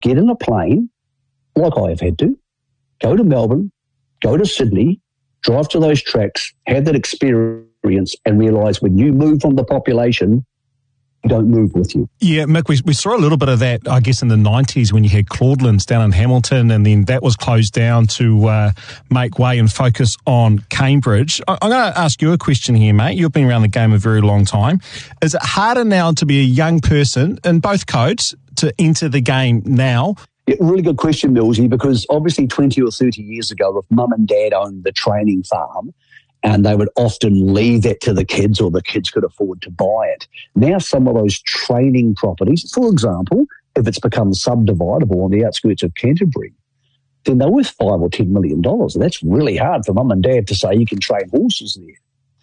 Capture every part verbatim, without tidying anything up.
get in a plane, like I have had to, go to Melbourne, go to Sydney, drive to those tracks, have that experience and realise when you move from the population, don't move with you. Yeah, Mick, we, we saw a little bit of that, I guess, in the nineties when you had Claudelands down in Hamilton, and then that was closed down to uh, make way and focus on Cambridge. I, I'm going to ask you a question here, mate. You've been around the game a very long time. Is it harder now to be a young person in both codes to enter the game now? Yeah, really good question, Millsy, because obviously twenty or thirty years ago, if mum and dad owned the training farm, and they would often leave that to the kids, or the kids could afford to buy it. Now some of those training properties, for example, if it's become subdividable on the outskirts of Canterbury, then they're worth five or ten million dollars. That's really hard for mum and dad to say you can train horses there.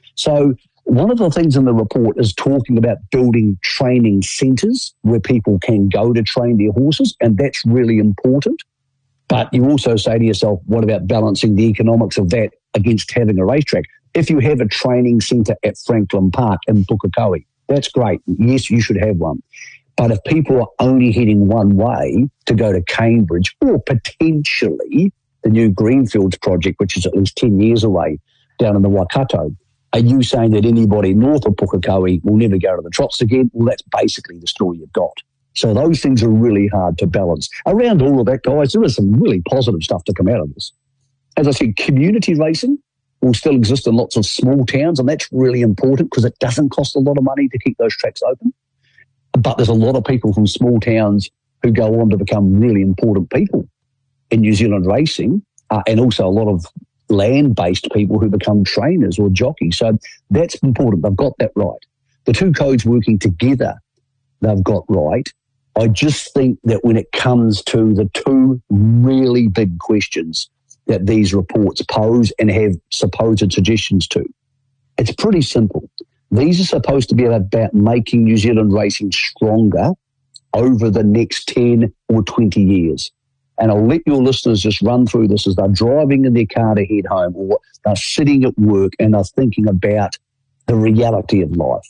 So one of the things in the report is talking about building training centres where people can go to train their horses, and that's really important. But you also say to yourself, what about balancing the economics of that against having a racetrack? If you have a training centre at Franklin Park in Pukekohe, that's great. Yes, you should have one. But if people are only heading one way to go to Cambridge, or potentially the new Greenfields project, which is at least ten years away down in the Waikato, are you saying that anybody north of Pukekohe will never go to the trots again? Well, that's basically the story you've got. So those things are really hard to balance. Around all of that, guys, there is some really positive stuff to come out of this. As I said, community racing will still exist in lots of small towns, and that's really important because it doesn't cost a lot of money to keep those tracks open. But there's a lot of people from small towns who go on to become really important people in New Zealand racing, uh, and also a lot of land-based people who become trainers or jockeys. So that's important. They've got that right. The two codes working together, they've got right. I just think that when it comes to the two really big questions that these reports pose and have supposed suggestions to, it's pretty simple. These are supposed to be about making New Zealand racing stronger over the next ten or twenty years. And I'll let your listeners just run through this as they're driving in their car to head home, or they're sitting at work and they're thinking about the reality of life.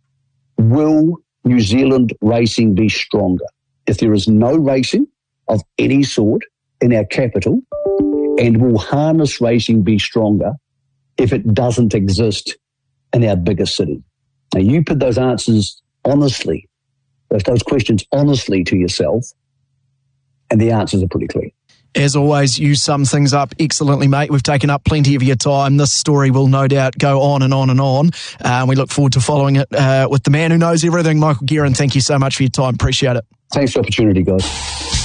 Will New Zealand racing be stronger if there is no racing of any sort in our capital? And will harness racing be stronger if it doesn't exist in our biggest city? Now, you put those answers honestly, those, those questions honestly to yourself, and the answers are pretty clear. As always, you sum things up excellently, mate. We've taken up plenty of your time. This story will no doubt go on and on and on. Uh, we look forward to following it uh, with the man who knows everything, Michael Guerin. Thank you so much for your time. Appreciate it. Thanks for the opportunity, guys.